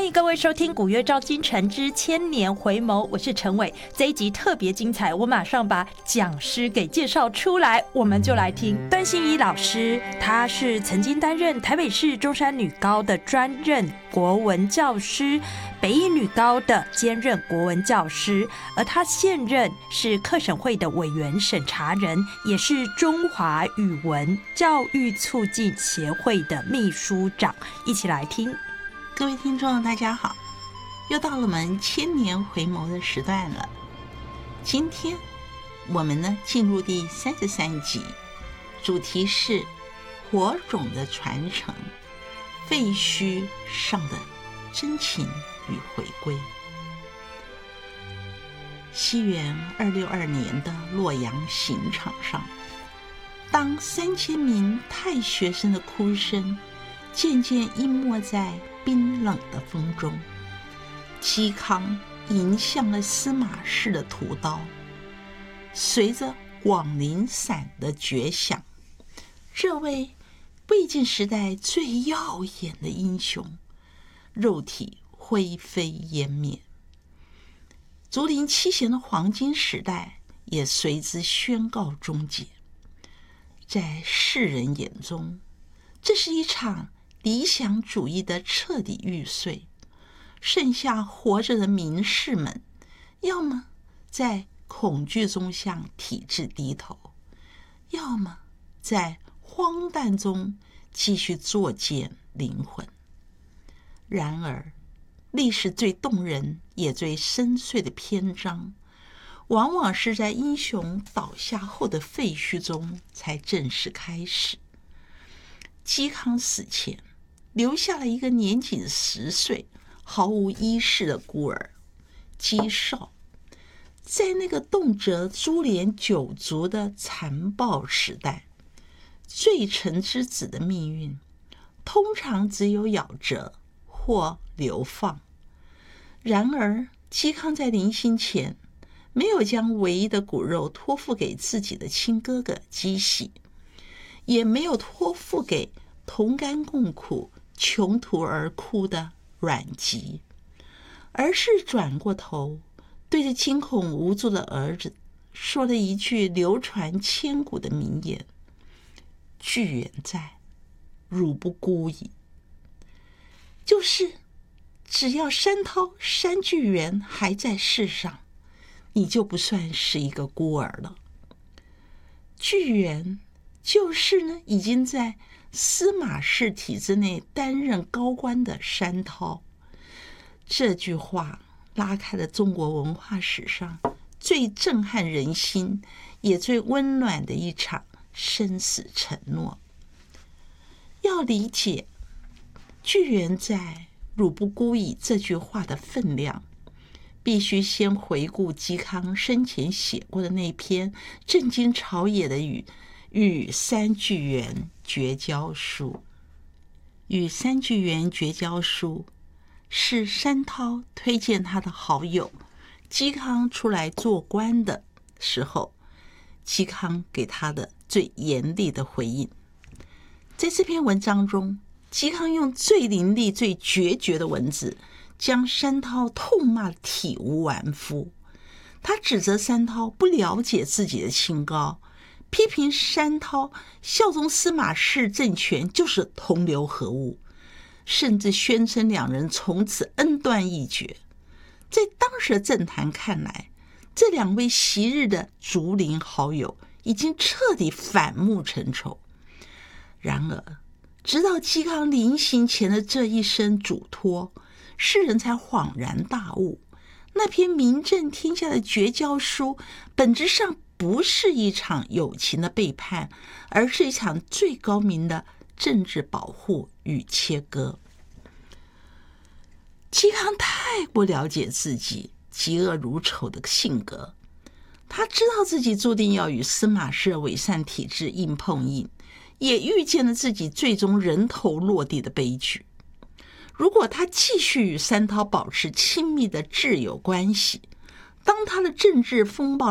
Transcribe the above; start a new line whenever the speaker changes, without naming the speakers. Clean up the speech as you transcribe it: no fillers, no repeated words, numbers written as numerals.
迎各位收听古月照今晨之千年回眸，我是陈伟。这一集特别精彩，我马上把讲师给介绍出来，我们就来听段信一老师。他是曾经担任台北市中山女高的专任国文教师，北一女高的兼任国文教师，而他现任是课审会的委员审查人，也是中华语文教育促进协会的秘书长。一起来听。
各位听众大家好，又到了我们千年回眸的时段了。今天我们呢进入第33集，主题是火种的传承，废墟上的真情与回归。西元262年的洛阳刑场上，当3000名太学生的哭声渐渐淹没在冰冷的风中，嵇康迎向了司马氏的屠刀。随着广陵散的绝响，这位魏晋时代最耀眼的英雄肉体灰飞烟灭，竹林七贤的黄金时代也随之宣告终结。在世人眼中，这是一场理想主义的彻底玉碎，剩下活着的名士们，要么在恐惧中向体制低头，要么在荒诞中继续作践灵魂。然而，历史最动人也最深邃的篇章，往往是在英雄倒下后的废墟中才正式开始。嵇康死前留下了一个年仅10岁、毫无依恃的孤儿嵇绍。在那个动辄株连九族的残暴时代，罪臣之子的命运通常只有夭折或流放。然而，嵇康在临行前没有将唯一的骨肉托付给自己的亲哥哥嵇喜，也没有托付给同甘共苦穷途而哭的阮籍，而是转过头对着惊恐无助的儿子说了一句流传千古的名言：巨源在，汝不孤矣。就是只要山涛、山巨源还在世上，你就不算是一个孤儿了。巨源就是呢，已经在司马氏体制内担任高官的山涛。这句话拉开了中国文化史上最震撼人心也最温暖的一场生死承诺。要理解巨源在，汝不孤矣这句话的分量，必须先回顾嵇康生前写过的那篇震惊朝野的与三巨源绝交书。与三巨源绝交书是山涛推荐他的好友嵇康出来做官的时候，嵇康给他的最严厉的回应。在这篇文章中，嵇康用最凌厉最决绝的文字将山涛痛骂体无完肤。他指责山涛不了解自己的清高，批评山涛效忠司马氏政权就是同流合污，甚至宣称两人从此恩断义绝。在当时的政坛看来，这两位昔日的竹林好友已经彻底反目成仇。然而，直到嵇康临行前的这一声嘱托，世人才恍然大悟，那篇名震天下的绝交书本质上不是一场友情的背叛，而是一场最高明的政治保护与切割。嵇康太过了解自己嫉恶如仇的性格，他知道自己注定要与司马氏伪善体制硬碰硬，也预见了自己最终人头落地的悲剧。如果他继续与山涛保持亲密的挚友关系，当他的政治风暴